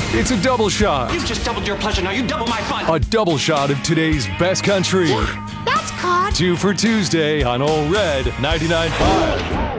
It's a double shot. You've just doubled your pleasure, now you double my fun. A double shot of today's best country. Yeah, that's caught. 2 for Tuesday on Ole Red 99.5.